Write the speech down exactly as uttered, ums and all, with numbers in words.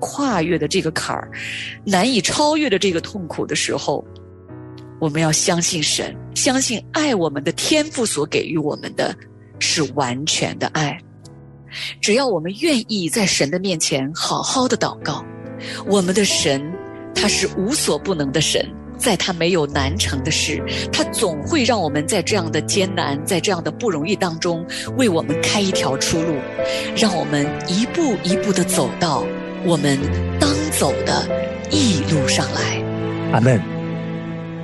跨越的这个坎儿，难以超越的这个痛苦的时候，我们要相信神，相信爱我们的天父所给予我们的是完全的爱。只要我们愿意在神的面前好好的祷告，我们的神他是无所不能的神，在他没有难成的事，他总会让我们在这样的艰难，在这样的不容易当中为我们开一条出路，让我们一步一步地走到我们当走的义路上来。 阿们。